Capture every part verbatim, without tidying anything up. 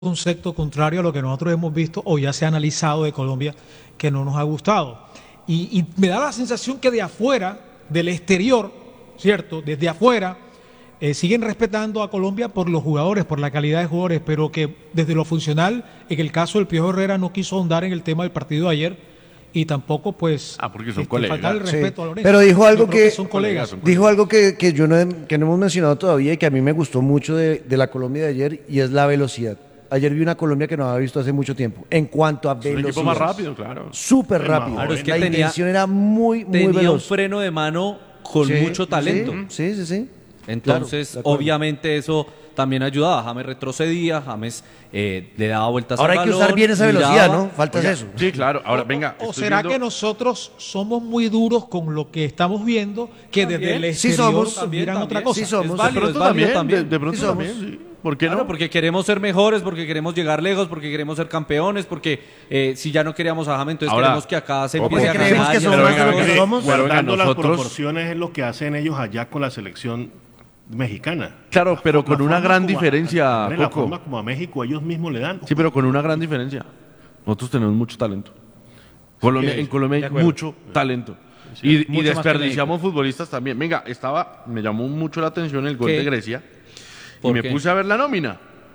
concepto contrario a lo que nosotros hemos visto o ya se ha analizado de Colombia que no nos ha gustado. Y, y me da la sensación que de afuera, del exterior, ¿cierto? Desde afuera, eh, siguen respetando a Colombia por los jugadores, por la calidad de jugadores, pero que desde lo funcional, en el caso del Piojo Herrera, no quiso ahondar en el tema del partido de ayer y tampoco, pues, ah, porque son este, colegas. faltar el respeto Sí. a Lorenzo. Pero dijo algo que, que son colegas. Son dijo algo que, que yo no, he- que no hemos mencionado todavía y que a mí me gustó mucho de, de la Colombia de ayer, y es la velocidad. Ayer vi una Colombia que no había visto hace mucho tiempo. En cuanto a Es un velocidad. equipo más rápido, claro. Súper Es más rápido. joven. Claro, es que la tenía- intención era muy, muy Tenía un veloz. freno de mano con Sí, mucho talento. Sí, sí, sí. Entonces, Claro, de acuerdo. obviamente eso también ayudaba. James retrocedía, James eh, le daba vueltas Ahora al hay que balón, usar bien esa velocidad, miraba. ¿no? Falta es Oiga, eso. Sí, claro. Ahora, venga. ¿O estoy será viendo- que nosotros somos muy duros con lo que estamos viendo, que También. desde el Sí exterior somos, también, miran otra también. cosa? Sí somos. Es De válido, pronto es válido también, también. de, de pronto Sí somos. también, sí. ¿Por qué no? Claro, porque queremos ser mejores, porque queremos llegar lejos, porque queremos ser campeones, porque eh, si ya no queríamos a James, entonces Ahora, queremos que acá se ojo, empiece a porque creemos ganar. que y somos a Pero hacer venga, lo cosas. que venga, somos. bueno, venga, Guardando las nosotros- proporciones es lo que hacen ellos allá con la selección mexicana. Claro, pero La con una forma gran como a- diferencia, la Coco. forma como a México ellos mismos le dan. Sí, pero con una gran diferencia. Nosotros tenemos mucho talento. Colombia, Sí, en Colombia de hay acuerdo. mucho talento. Y, y Mucho más que desperdiciamos futbolistas también. Venga, estaba, me llamó mucho la atención el gol ¿Qué? de Grecia. Y ¿Por me qué? puse a ver la nómina.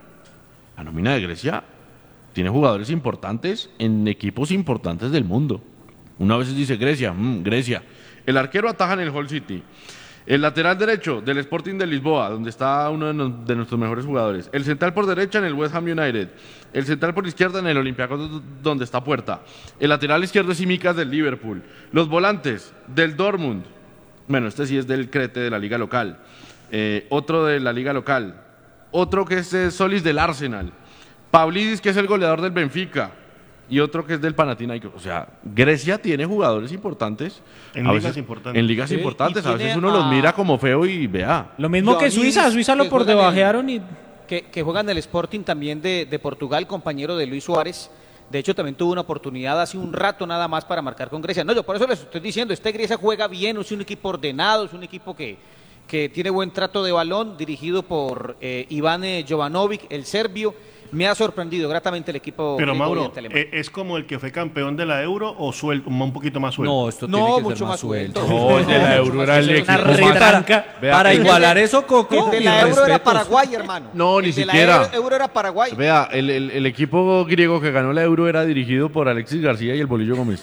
La nómina de Grecia tiene jugadores importantes en equipos importantes del mundo. Una vez dice Grecia, mm, Grecia. El arquero ataja en el Hull City. El lateral derecho del Sporting de Lisboa, donde está uno de, nos- de nuestros mejores jugadores. El central por derecha en el West Ham United. El central por izquierda en el Olympiacos, donde está Puerta. El lateral izquierdo es Simicas del Liverpool. Los volantes del Dortmund. Bueno, este sí es del Crete de la liga local. Eh, otro de la liga local. Otro que es eh, Solis del Arsenal. Pavlidis, que es el goleador del Benfica. Y otro que es del Panathinaikos. O sea, Grecia tiene jugadores importantes. En a ligas importantes. En ligas Sí, importantes. y A veces tiene uno los a- mira como feo y vea. Lo mismo que Johannes, Suiza, Suiza lo que por juegan en- debajearon y que, que juega en el Sporting también de, de Portugal, compañero de Luis Suárez. De hecho, también tuvo una oportunidad hace un rato nada más para marcar con Grecia. No, yo por eso les estoy diciendo, este Grecia juega bien, es un equipo ordenado, es un equipo que, que tiene buen trato de balón, dirigido por eh, Iván eh, Jovanovic, el serbio. Me ha sorprendido gratamente el equipo. Pero eh, Mauro, oriente alemán. ¿e- ¿es como el que fue campeón de la Euro o suelto, un poquito más suelto? No, esto No, tiene que mucho ser más más suelto. suelto. No, el de la Euro era el equipo una más... retranca. Vea, Para el- igualar eso, Coco, El de mis la Euro era respetos. Paraguay, hermano. No, ni El de la siquiera. Euro, Euro era Paraguay. Vea, el, el- el equipo griego que ganó la Euro era dirigido por Alexis García y el Bolillo Gómez.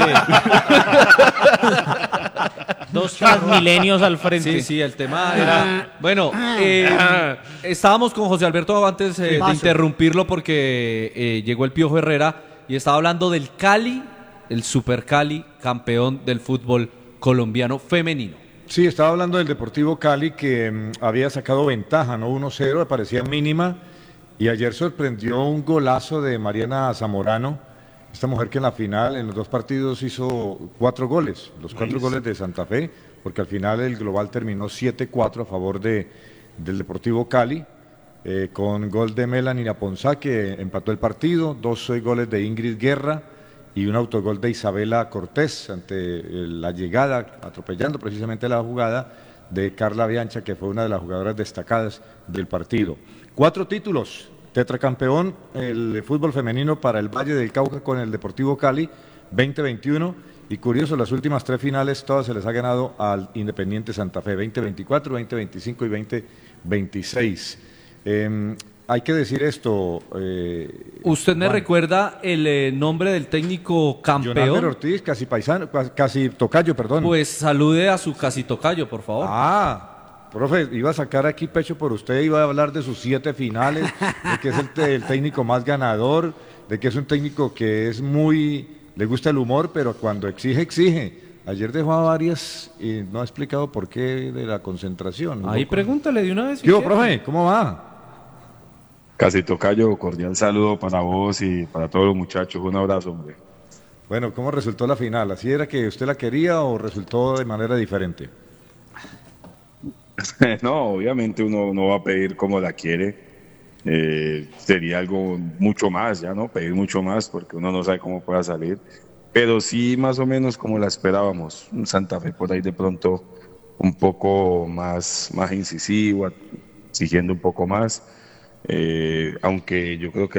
dos transmilenios al frente. Sí, sí, el tema era... Bueno, eh, estábamos con José Alberto antes eh, de interrumpirlo porque eh, llegó el Piojo Herrera y estaba hablando del Cali, el Super Cali, campeón del fútbol colombiano femenino. Sí, estaba hablando del Deportivo Cali que mm, había sacado ventaja, ¿no? uno cero, me parecía mínima, y ayer sorprendió un golazo de Mariana Zamorano, esta mujer que en la final, en los dos partidos hizo cuatro goles, los cuatro Nice. goles de Santa Fe, porque al final el global terminó siete cuatro a favor de, del Deportivo Cali, eh, con gol de Melanie Aponzá, que empató el partido, dos eh, goles de Ingrid Guerra, y un autogol de Isabela Cortés ante eh, la llegada, atropellando precisamente la jugada de Carla Biancha, que fue una de las jugadoras destacadas del partido. Cuatro títulos, tetracampeón el fútbol femenino para el Valle del Cauca con el Deportivo Cali, veinte veintiuno, y curioso, las últimas tres finales todas se les ha ganado al Independiente Santa Fe, veinte veinticuatro, veinte veinticinco y veinte veintiséis. Eh, hay que decir esto. Eh, ¿Usted me Juan. recuerda el eh, nombre del técnico Jonathan campeón? Ortiz, casi paisano, casi tocayo, perdón. Pues salude a su casi tocayo, por favor. Ah, profe, iba a sacar aquí pecho por usted, iba a hablar de sus siete finales, de que es el, te- el técnico más ganador, de que es un técnico que es muy, le gusta el humor, pero cuando exige, exige. Ayer dejó a varias y no ha explicado por qué de la concentración. Ahí pregúntale de una vez. si ¿Qué hubo, quiere. profe? ¿Cómo va? Casi tocayo, cordial saludo para vos y para todos los muchachos. Un abrazo, hombre. Bueno, ¿cómo resultó la final? ¿Así era que usted la quería o resultó de manera diferente? No, obviamente uno no va a pedir como la quiere. Eh, sería algo mucho más, ya, ¿no? Pedir mucho más porque uno no sabe cómo pueda salir. Pero sí, más o menos como la esperábamos. Un Santa Fe por ahí de pronto un poco más, más incisivo, exigiendo un poco más. Eh, aunque yo creo que